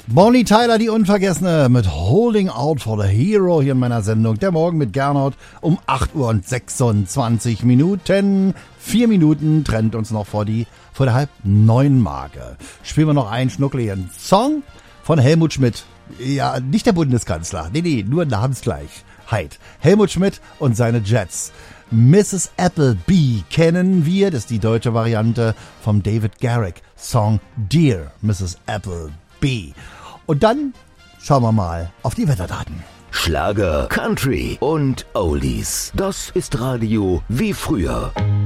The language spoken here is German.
Bonnie Tyler, die Unvergessene, mit Holding Out for the Hero hier in meiner Sendung. Der Morgen mit Gernot um 8 Uhr und 26 Minuten. 4 Minuten trennt uns noch vor der 8:30-Marke. Spielen wir noch einen schnuckeligen Song von Helmut Schmidt. Ja, nicht der Bundeskanzler. Nee, nur Namensgleichheit. Helmut Schmidt und seine Jets. Mrs. Appleby kennen wir. Das ist die deutsche Variante vom David Garrick Song Dear Mrs. Appleby. Und dann schauen wir mal auf die Wetterdaten. Schlager, Country und Oldies. Das ist Radio wie früher.